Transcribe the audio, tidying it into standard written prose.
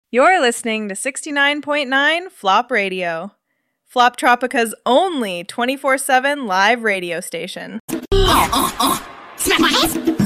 You're listening to 69.9 Flop Radio, Flop Tropica's only 24/7 live radio station. Smack my ass!